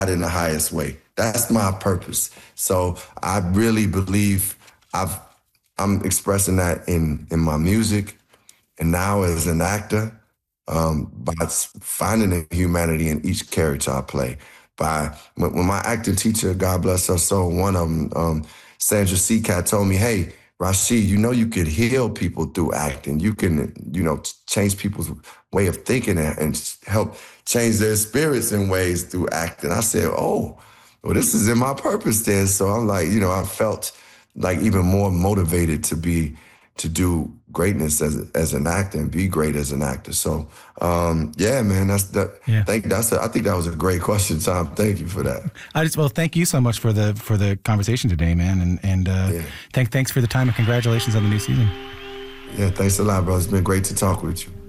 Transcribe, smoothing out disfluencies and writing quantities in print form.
in the highest way. That's my purpose. So I really believe I'm expressing that in my music, and now as an actor, by finding the humanity in each character I play. By when my acting teacher, God bless her soul, one of them, Sandra Seacat, told me, "Hey, Rashid, you know you could heal people through acting. You can, change people's way of thinking and help change their spirits in ways through acting." I said, "Oh, well, this is in my purpose then." So I'm like, I felt like even more motivated to do greatness as an actor and be great as an actor. So, yeah, man, Yeah. I think that was a great question, Tom. Thank you for that. Thank you so much for the conversation today, man, and thanks for the time and congratulations on the new season. Yeah, thanks a lot, bro. It's been great to talk with you.